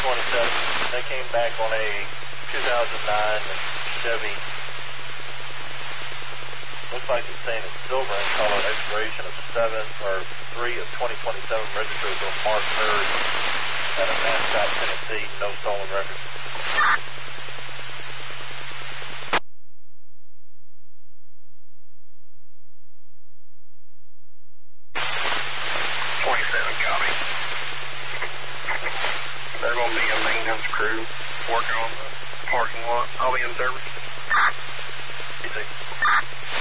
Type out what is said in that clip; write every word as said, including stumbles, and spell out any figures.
twenty-seven. They came back on a two thousand nine Chevy. Looks like it's saying it's silver in color, expiration of seven or three of twenty twenty-seven, registered to Mark Hurd out of Mascot, Tennessee. No stolen records. twenty-seven, copy. They're going to be a maintenance crew working on the parking lot. I'll be in service. You see?